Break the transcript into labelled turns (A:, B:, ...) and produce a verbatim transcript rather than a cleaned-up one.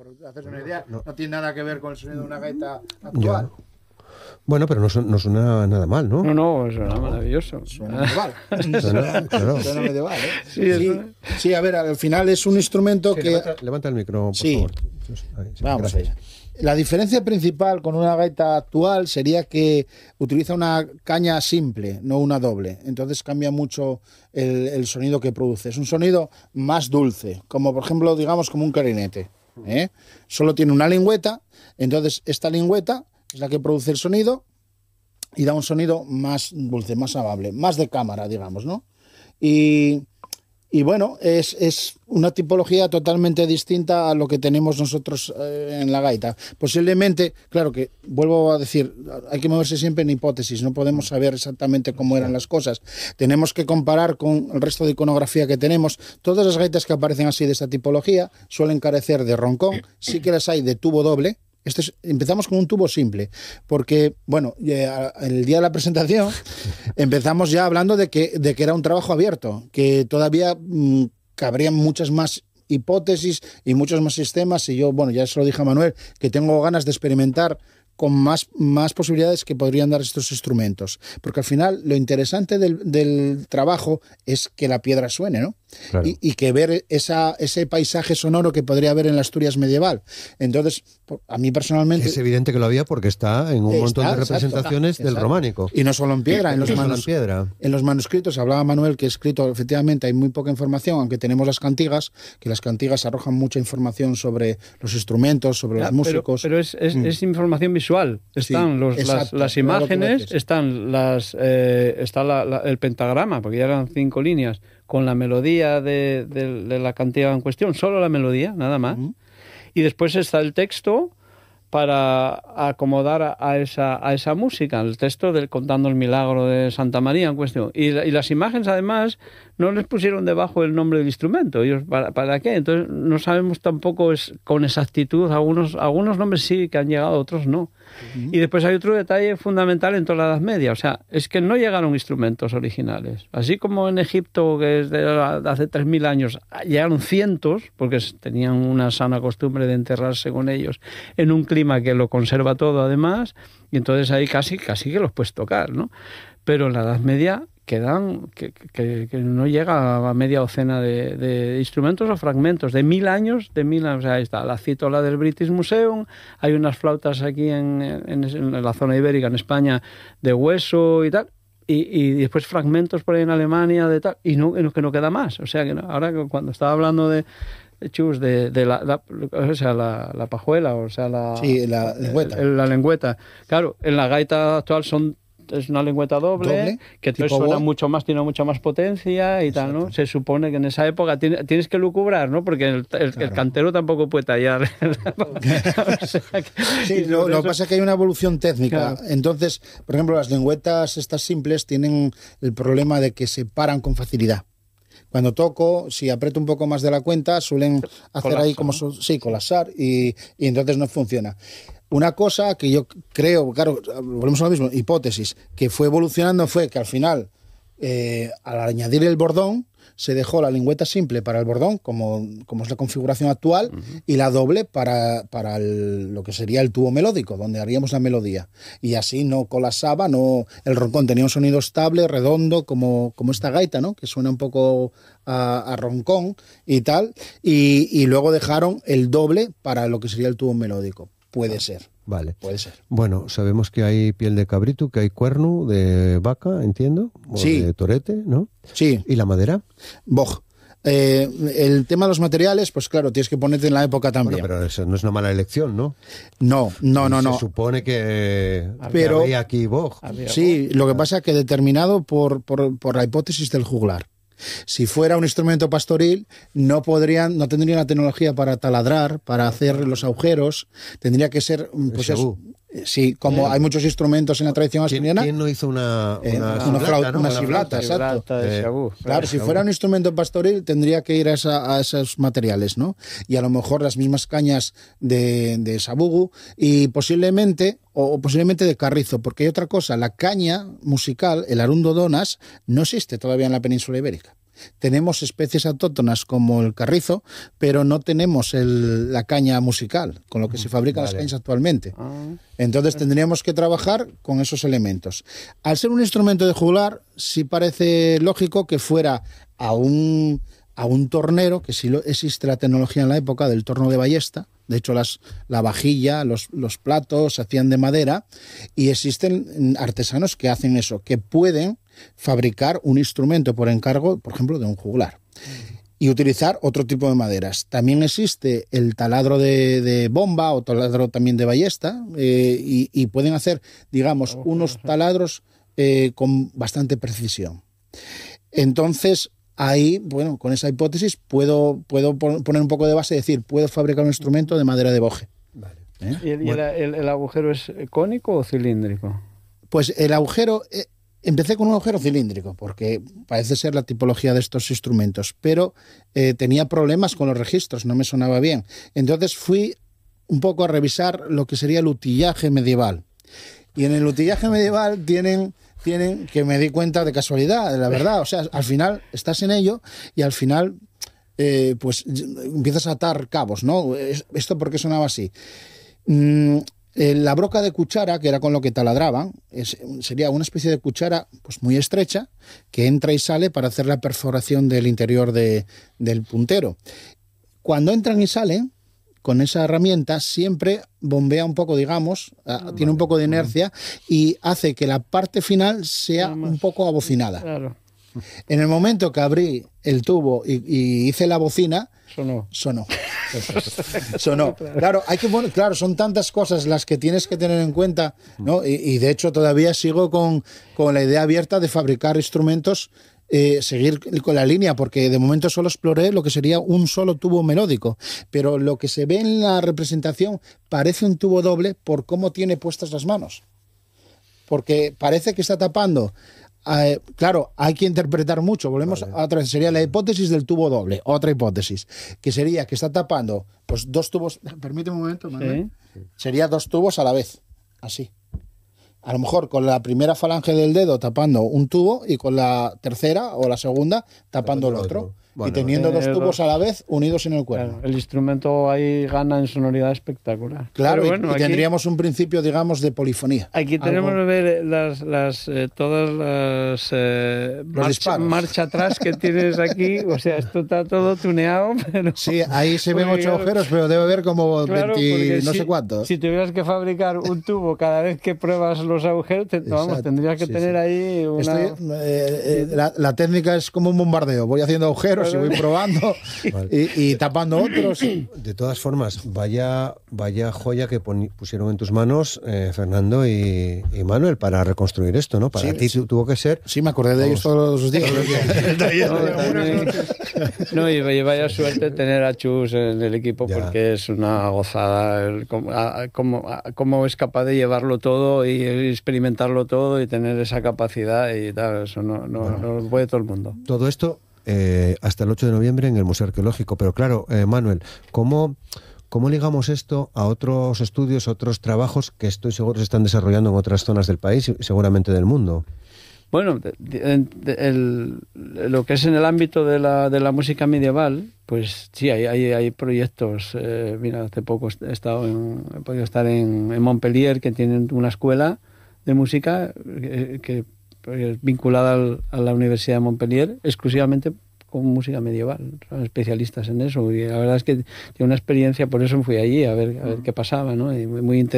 A: haces una idea, no, no tiene nada que ver con el sonido de una gaita actual.
B: Ya. Bueno, pero no, no suena nada mal, ¿no?
C: No, no, suena maravilloso.
A: Suena medieval. Suena, claro. Suena medieval, ¿eh?
C: Sí,
A: sí, sí, a ver, al final es un instrumento sí, que...
B: Levanta, levanta el micro, por
A: sí.
B: favor. Ahí, sí,
A: vamos allá. La diferencia principal con una gaita actual sería que utiliza una caña simple, no una doble. Entonces cambia mucho el, el sonido que produce. Es un sonido más dulce, como por ejemplo, digamos, como un clarinete, ¿eh? Solo tiene una lengüeta, entonces esta lengüeta es la que produce el sonido y da un sonido más dulce, más amable, más de cámara, digamos, ¿no? Y, y bueno, es, es una tipología totalmente distinta a lo que tenemos nosotros eh, en la gaita. Posiblemente, claro que, vuelvo a decir, hay que moverse siempre en hipótesis, no podemos saber exactamente cómo eran las cosas. Tenemos que comparar con el resto de iconografía que tenemos. Todas las gaitas que aparecen así de esta tipología suelen carecer de roncón, sí que las hay de tubo doble. Este es, empezamos con un tubo simple, porque, bueno, el día de la presentación empezamos ya hablando de que, de que era un trabajo abierto, que todavía mmm, cabrían muchas más hipótesis y muchos más sistemas, y yo, bueno, ya se lo dije a Manuel, que tengo ganas de experimentar con más, más posibilidades que podrían dar estos instrumentos, porque al final lo interesante del, del trabajo es que la piedra suene, ¿no? Claro. Y, y que ver esa, ese paisaje sonoro que podría haber en la Asturias medieval. Entonces, a mí personalmente...
B: Es evidente que lo había porque está en un está, montón de representaciones exacto, del exacto. románico.
A: Y no solo en piedra, en los,
B: no
A: manus,
B: en, piedra.
A: en los manuscritos, hablaba Manuel que escrito, efectivamente, hay muy poca información, aunque tenemos las cantigas, que las cantigas arrojan mucha información sobre los instrumentos, sobre ya, los músicos.
C: Pero, pero es, es, mm. es información visual. Están sí, los, exacto, las, las imágenes, claro están las eh, está la, la, el pentagrama, porque ya eran cinco líneas, con la melodía de, de, de la cantiga en cuestión, solo la melodía, nada más. Uh-huh. Y después está el texto para acomodar a, a, esa, a esa música, el texto del contando el milagro de Santa María en cuestión. Y, y las imágenes, además, no les pusieron debajo el nombre del instrumento. Ellos, ¿para, para qué? Entonces, no sabemos tampoco es, con exactitud. Algunos, algunos nombres sí que han llegado, otros no. Uh-huh. Y después hay otro detalle fundamental en toda la Edad Media. O sea, es que no llegaron instrumentos originales. Así como en Egipto, que es de, de hace tres mil años, llegaron cientos, porque tenían una sana costumbre de enterrarse con ellos en un clima que lo conserva todo, además, y entonces ahí casi, casi que los puedes tocar, ¿no? Pero en la Edad Media quedan, que, que, que no llega a media docena de, de instrumentos o fragmentos, de mil años, de mil años, o sea, ahí está la cítola del British Museum, hay unas flautas aquí en, en, en la zona ibérica, en España, de hueso y tal, y, y después fragmentos por ahí en Alemania, de tal, y no, que no queda más, o sea, que no, ahora cuando estaba hablando de Chus, de, de la, la, o sea, la, la pajuela, o sea, la,
A: sí, la lengüeta.
C: El, la lengüeta. Claro, en la gaita actual son es una lengüeta doble, doble que entonces suena voz. mucho más, tiene mucha más potencia y Exacto. tal, ¿no? Se supone que en esa época tiene, tienes que lucubrar, ¿no? Porque el, el, claro. el cantero tampoco puede tallar.
A: o sea que, sí, lo, lo que pasa es que hay una evolución técnica. Claro. Entonces, por ejemplo, las lengüetas estas simples tienen el problema de que se paran con facilidad. Cuando toco, si aprieto un poco más de la cuenta, suelen hacer Colapso, ahí como... ¿no? Sí, colapsar y, y entonces no funciona. Una cosa que yo creo, claro, volvemos a lo mismo, hipótesis, que fue evolucionando fue que al final, eh, al añadir el bordón, se dejó la lengüeta simple para el bordón, como, como es la configuración actual, uh-huh. y la doble para, para el, lo que sería el tubo melódico, donde haríamos la melodía. Y así no colapsaba, no, el roncón tenía un sonido estable, redondo, como, como esta gaita, ¿no? Que suena un poco a, a roncón y tal. Y, y luego dejaron el doble para lo que sería el tubo melódico. Puede ser.
B: Vale.
A: Puede ser.
B: Bueno, sabemos que hay piel de cabrito, que hay cuerno de vaca, entiendo, o
A: sí.
B: de torete, ¿no?
A: Sí.
B: ¿Y la madera?
A: Boj. Eh, el tema de los materiales, pues claro, tienes que ponerte en la época también.
B: Bueno, pero eso no es una mala elección, ¿no?
A: No, no, no, no.
B: Se supone que,
A: pero,
B: que había aquí boj.
A: Sí, lo que pasa es que determinado por, por, por la hipótesis del juglar. Si fuera un instrumento pastoril, no podrían, no tendrían la tecnología para taladrar, para hacer los agujeros. Tendría que ser, pues eso, sí, como eh, hay muchos instrumentos en la tradición asturiana.
B: ¿Quién no hizo una
A: eh,
B: una,
A: una,
B: siblata,
A: flauta,
B: ¿no?
A: una
B: una
A: siblata, exacto?
C: Eh,
A: claro, claro, si fuera un instrumento pastoril, tendría que ir a, esa, a esos materiales, ¿no? Y a lo mejor las mismas cañas de, de sabugu y posiblemente o posiblemente de carrizo, porque hay otra cosa, la caña musical, el arundo donas, no existe todavía en la península ibérica. tenemos especies autóctonas como el carrizo, pero no tenemos el, la caña musical, con lo que se fabrican vale. las cañas actualmente. Ah. Entonces tendríamos que trabajar con esos elementos. Al ser un instrumento de juglar, sí parece lógico que fuera a un, a un tornero, que sí lo, existe la tecnología en la época del torno de ballesta. De hecho, las, la vajilla, los, los platos se hacían de madera y existen artesanos que hacen eso, que pueden fabricar un instrumento por encargo, por ejemplo, de un juglar. Y utilizar otro tipo de maderas. También existe el taladro de, de bomba o taladro también de ballesta eh, y, y pueden hacer, digamos, unos taladros eh, con bastante precisión. Entonces, ahí, bueno, con esa hipótesis puedo, puedo poner un poco de base y decir, puedo fabricar un instrumento de madera de boje.
C: Vale. ¿Eh? ¿Y, el, bueno. y el, el agujero es cónico o cilíndrico?
A: Pues el agujero... Eh, Empecé con un agujero cilíndrico, porque parece ser la tipología de estos instrumentos, pero eh, tenía problemas con los registros, no me sonaba bien. Entonces fui un poco a revisar lo que sería el utillaje medieval. Y en el utillaje medieval tienen, tienen que me di cuenta de casualidad, la verdad. O sea, al final estás en ello y al final eh, pues empiezas a atar cabos, ¿no? ¿Esto por qué sonaba así? Mm, La broca de cuchara, que era con lo que taladraban, es, sería una especie de cuchara pues muy estrecha que entra y sale para hacer la perforación del interior de, del puntero. Cuando entran y salen, con esa herramienta siempre bombea un poco, digamos, ah, tiene un poco de inercia y hace que la parte final sea un poco abocinada.
C: Claro.
A: En el momento que abrí el tubo y, y hice la bocina,
C: sonó.
A: Sonó. Sonó. Claro, hay que bueno, claro, son tantas cosas las que tienes que tener en cuenta, ¿no? Y, y de hecho todavía sigo con, con la idea abierta de fabricar instrumentos, eh, seguir con la línea, porque de momento solo exploré lo que sería un solo tubo melódico, pero lo que se ve en la representación parece un tubo doble por cómo tiene puestas las manos. Porque parece que está tapando. Eh, claro, hay que interpretar mucho. Volvemos vale. a otra vez. Sería la hipótesis del tubo doble. Otra hipótesis, que sería que está tapando pues dos tubos. Permíteme un momento, Manuel. ¿Sí? Sería dos tubos a la vez. Así. A lo mejor con la primera falange del dedo tapando un tubo y con la tercera o la segunda tapando el otro. Bueno, y teniendo dos tubos a la vez unidos en el cuerno.
C: Claro, el instrumento ahí gana en sonoridad espectacular.
A: Claro, bueno, y, y aquí, tendríamos un principio, digamos, de polifonía.
C: Aquí tenemos que ver las, las, eh, todas las eh, marcha, marcha atrás que tienes aquí. O sea, esto está todo tuneado. Pero,
A: sí, ahí se ven ocho agujeros, pero debe haber como
C: claro,
A: veinte, no
C: si,
A: sé cuántos.
C: Si tuvieras que fabricar un tubo cada vez que pruebas los agujeros, te, vamos, tendrías que sí, tener sí. ahí una...
A: Estoy, eh, eh, la, la técnica es como un bombardeo. Voy haciendo agujeros y voy probando vale. y, y tapando otros.
B: De todas formas, vaya vaya joya que pon, pusieron en tus manos eh, Fernando y, y Manuel para reconstruir esto, ¿no? Para sí, ti sí. tuvo que ser...
A: Sí, me acordé de ellos todos los días.
C: No, y vaya suerte tener a Chus en el equipo ya. Porque es una gozada el, cómo, cómo, cómo es capaz de llevarlo todo y experimentarlo todo y tener esa capacidad y tal. Eso no, no, bueno, no lo puede todo el mundo.
B: Todo esto Eh, hasta el ocho de noviembre en el Museo Arqueológico. Pero claro, eh, Manuel, ¿cómo, ¿cómo ligamos esto a otros estudios, otros trabajos que estoy seguro se están desarrollando en otras zonas del país y seguramente del mundo?
C: Bueno, el, el, lo que es en el ámbito de la, de la música medieval, pues sí, hay, hay, hay proyectos. Eh, mira, hace poco he, estado en, he podido estar en, en Montpellier, que tienen una escuela de música que... que vinculada al, a la Universidad de Montpellier, exclusivamente con música medieval. Son especialistas en eso y la verdad es que tiene una experiencia, por eso fui allí a ver, a ver qué pasaba, ¿no? Y muy, muy interesante.